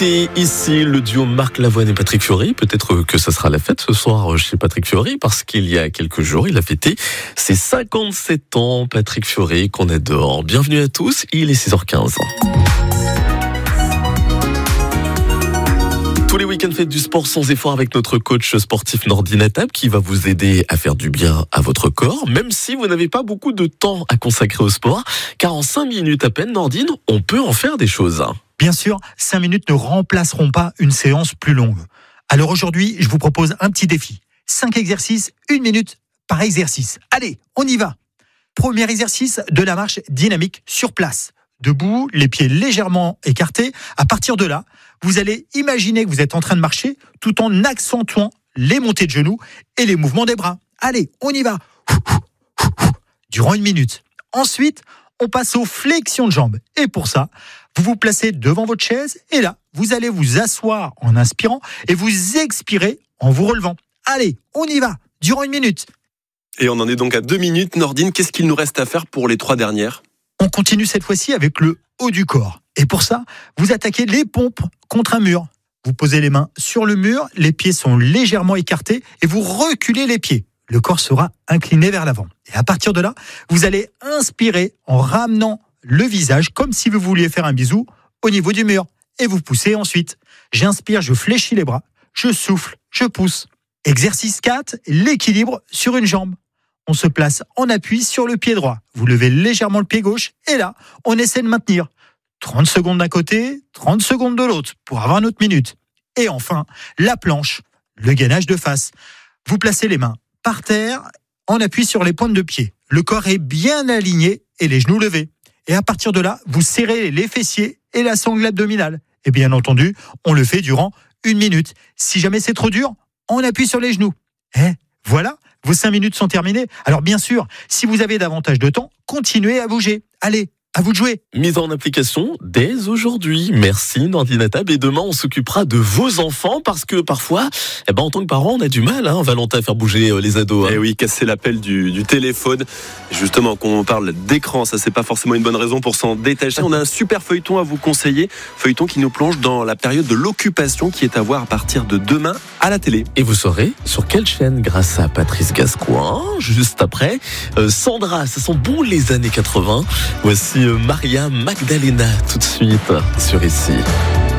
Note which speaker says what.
Speaker 1: Et ici, le duo Marc Lavoine et Patrick Fiori. Peut-être que ça sera la fête ce soir chez Patrick Fiori, parce qu'il y a quelques jours, il a fêté ses 57 ans. Patrick Fiori, qu'on adore. Bienvenue à tous, il est 6h15. Tous les week-ends, faites du sport sans effort avec notre coach sportif Nordine Attab qui va vous aider à faire du bien à votre corps, même si vous n'avez pas beaucoup de temps à consacrer au sport, car en 5 minutes à peine, Nordine, on peut en faire des choses.
Speaker 2: Bien sûr, 5 minutes ne remplaceront pas une séance plus longue. Alors aujourd'hui, je vous propose un petit défi. 5 exercices, 1 minute par exercice. Allez, on y va. Premier exercice de la marche dynamique sur place. Debout, les pieds légèrement écartés. À partir de là, vous allez imaginer que vous êtes en train de marcher tout en accentuant les montées de genoux et les mouvements des bras. Allez, on y va. Durant 1 minute. Ensuite, on passe aux flexions de jambes. Et pour ça, vous vous placez devant votre chaise et là, vous allez vous asseoir en inspirant et vous expirez en vous relevant. Allez, on y va. Durant 1 minute.
Speaker 3: Et on en est donc à 2 minutes. Nordine, qu'est-ce qu'il nous reste à faire pour les 3 dernières ?
Speaker 2: On continue cette fois-ci avec le haut du corps. Et pour ça, vous attaquez les pompes contre un mur. Vous posez les mains sur le mur, les pieds sont légèrement écartés et vous reculez les pieds. Le corps sera incliné vers l'avant. Et à partir de là, vous allez inspirer en ramenant le visage comme si vous vouliez faire un bisou au niveau du mur. Et vous poussez ensuite. J'inspire, je fléchis les bras, je souffle, je pousse. Exercice 4, l'équilibre sur une jambe. On se place en appui sur le pied droit. Vous levez légèrement le pied gauche et là, on essaie de maintenir 30 secondes d'un côté, 30 secondes de l'autre pour avoir notre minute. Et enfin, la planche, le gainage de face. Vous placez les mains par terre en appui sur les pointes de pied. Le corps est bien aligné et les genoux levés. Et à partir de là, vous serrez les fessiers et la sangle abdominale. Et bien entendu, on le fait durant 1 minute. Si jamais c'est trop dur, on appuie sur les genoux. Voilà, vos 5 minutes sont terminées. Alors bien sûr, si vous avez davantage de temps, continuez à bouger. Allez, à vous de jouer.
Speaker 1: Mise en application dès aujourd'hui. Merci Nordine Attab. Et demain, on s'occupera de vos enfants parce que parfois, en tant que parent, on a du mal, Valentin, à faire bouger les ados.
Speaker 3: Eh oui, casser l'appel du téléphone. Justement, quand on parle d'écran, ça c'est pas forcément une bonne raison pour s'en détacher. On a un super feuilleton à vous conseiller. Feuilleton qui nous plonge dans la période de l'occupation qui est à voir à partir de demain à la télé.
Speaker 1: Et vous saurez sur quelle chaîne grâce à Patrice Gascoigne. Juste après, Sandra, ça sent bon les années 80. Voici Maria Magdalena tout de suite sur ici.